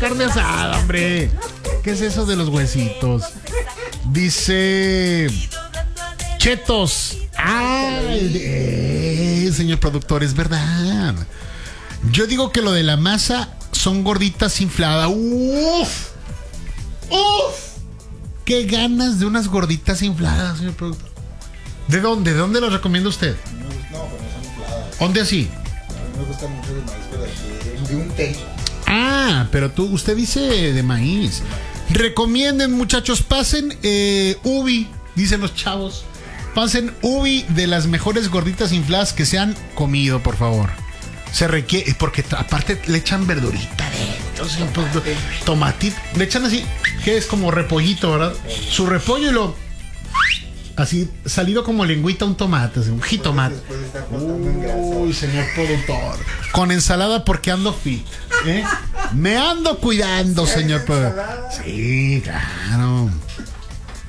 carne asada, hombre. ¿Qué es eso de los huesitos? Dice chetos. Ay, señor productor, es verdad. Yo digo que lo de la masa son gorditas infladas. Uf. Qué ganas de unas gorditas infladas, señor productor. ¿De dónde? ¿De dónde lo recomienda usted? No, pero no son infladas. ¿Dónde así? A mí me gusta mucho de maíz, pero de un té. Ah, pero usted dice de maíz. Recomienden, muchachos, pasen ubi, dicen los chavos. Pasen ubi de las mejores gorditas infladas que se han comido, por favor. Se requiere, porque aparte le echan verdurita dentro, tomatito, le echan así, que es como repollito, ¿verdad? Su repollo y lo así salido como lengüita un tomate, así, un jitomate. Uy, señor productor, con ensalada porque ando fit, ¿eh? Me ando cuidando, señor productor. Sí, claro.